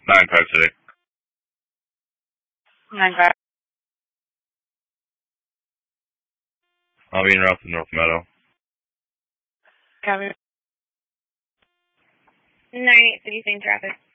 956. 9-5. I'll be in route to North Meadow. Copy. 9-8 City, same traffic.